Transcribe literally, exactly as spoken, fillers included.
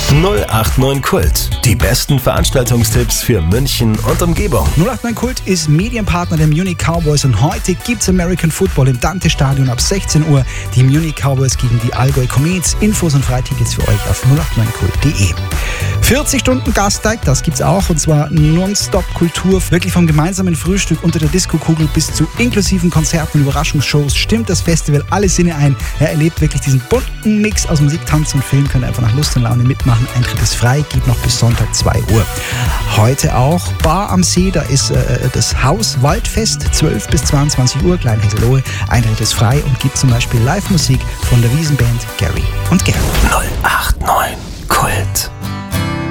null acht neun Kult. Die besten Veranstaltungstipps für München und Umgebung. null acht neun Kult ist Medienpartner der Munich Cowboys und heute gibt's American Football im Dante-Stadion ab sechzehn Uhr. Die Munich Cowboys gegen die Allgäu Comets. Infos und Freitickets für euch auf null acht neun kult punkt de. vierzig Stunden Gasteig, das gibt's auch, und zwar nonstop Kultur, wirklich vom gemeinsamen Frühstück unter der Diskokugel bis zu inklusiven Konzerten und Überraschungsshows stimmt das Festival alle Sinne ein. Er erlebt wirklich diesen bunten Mix aus Musik, Tanz und Film, könnt einfach nach Lust und Laune mitmachen. Eintritt ist frei, geht noch bis Sonntag zwei Uhr. Heute auch Bar am See, da ist äh, das Haus Waldfest, zwölf bis zweiundzwanzig Uhr, Klein-Hesselohe. Eintritt ist frei und gibt zum Beispiel Live-Musik von der Wiesenband Gary und Gary. null acht neun Kult.